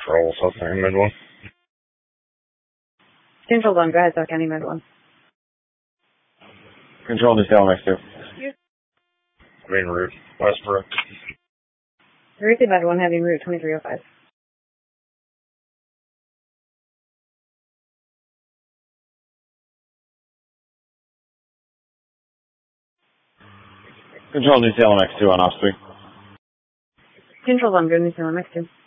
Control, South County Mid 1. Control 1, go ahead, South County Mid 1. Control to LMX 2. Main route, Westbrook. Route to Med 1, heavy route 2305. Control New Salem X2 on off 3. Control 1, go to New Salem X2.